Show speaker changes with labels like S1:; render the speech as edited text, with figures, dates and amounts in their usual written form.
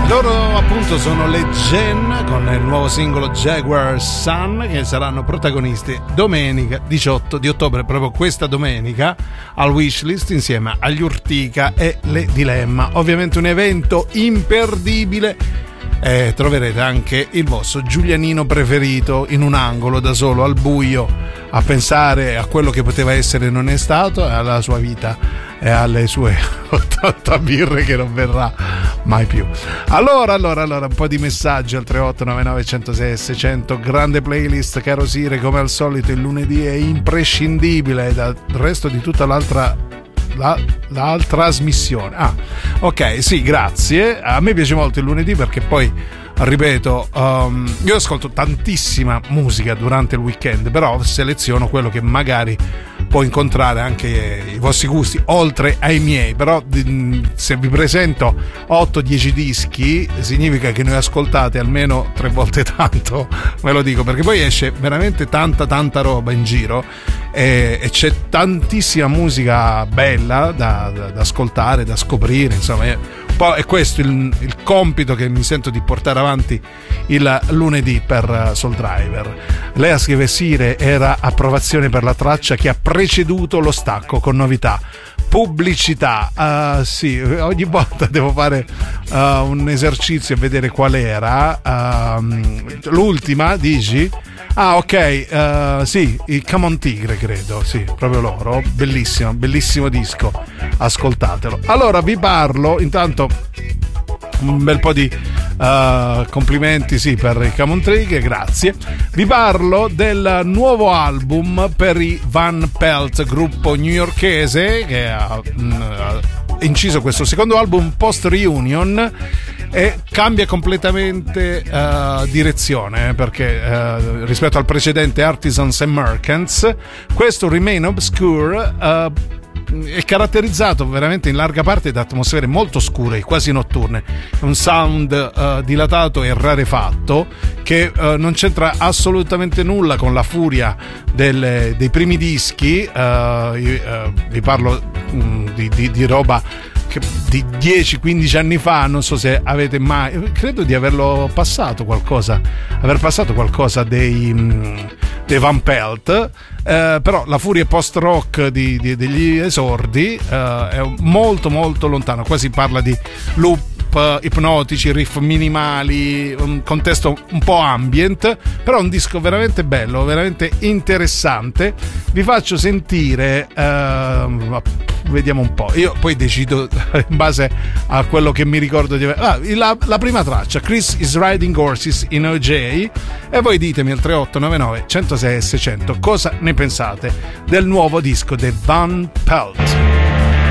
S1: Loro appunto sono le Gen con il nuovo singolo Jaguar Sun, che saranno protagonisti domenica 18 di ottobre, proprio questa domenica, al Wishlist insieme agli Urtica e le Dilemma. Ovviamente un evento imperdibile. Troverete anche il vostro Giulianino preferito in un angolo da solo al buio a pensare a quello che poteva essere e non è stato, e alla sua vita e alle sue 80 birre che non verrà mai più. Allora un po' di messaggi al 3899 106 600. Grande playlist, caro Sire, come al solito il lunedì è imprescindibile dal resto di tutta l'altra trasmissione. Ok, sì, grazie. A me piace molto il lunedì perché poi, ripeto, io ascolto tantissima musica durante il weekend, però seleziono quello che magari può incontrare anche i vostri gusti oltre ai miei. Però se vi presento 8-10 dischi significa che ne ascoltate almeno 3 volte tanto, ve lo dico, perché poi esce veramente tanta roba in giro e c'è tantissima musica bella da ascoltare, da scoprire, insomma. È questo il compito che mi sento di portare avanti il lunedì per Soul Driver. Lei scrive: Sire, era approvazione per la traccia che ha preceduto lo stacco con novità. Pubblicità, sì, ogni volta devo fare un esercizio e vedere qual era. L'ultima, dici? Ok, sì, i Come On Tigre, credo, sì, proprio loro. Bellissimo disco, ascoltatelo. Allora vi parlo, intanto un bel po' di complimenti, sì, per i Come On Tigre, grazie. Vi parlo del nuovo album per i Van Pelt, gruppo newyorkese che ha inciso questo secondo album post reunion e cambia completamente direzione, perché rispetto al precedente Artisans and Merchants, questo Remain Obscure è caratterizzato veramente in larga parte da atmosfere molto scure, quasi notturne, un sound dilatato e rarefatto che non c'entra assolutamente nulla con la furia dei primi dischi. Vi parlo di roba di 10-15 anni fa, non so se avete mai, credo di aver passato qualcosa dei Van Pelt, però la furia post-rock degli esordi è molto lontano, quasi parla di loop ipnotici, riff minimali, un contesto un po' ambient, però un disco veramente bello, veramente interessante. Vi faccio sentire, vediamo un po', io poi decido in base a quello che mi ricordo di la prima traccia, Chris is Riding Horses in OJ, e voi ditemi al 3899 106 600 cosa ne pensate del nuovo disco dei Van Pelt.